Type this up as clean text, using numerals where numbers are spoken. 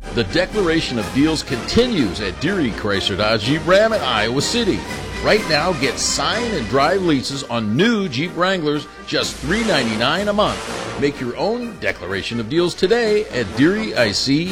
The declaration of deals continues at Deary Chrysler Dodge Jeep Ram in Iowa City. Right now, get sign and drive leases on new Jeep Wranglers, just $399 a month. Make your own declaration of deals today at DearyIC.com.